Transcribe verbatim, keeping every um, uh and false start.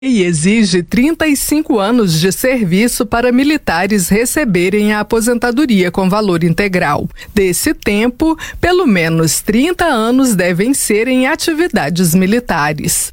E exige trinta e cinco anos de serviço para militares receberem a aposentadoria com valor integral. Desse tempo, pelo menos trinta anos devem ser em atividades militares.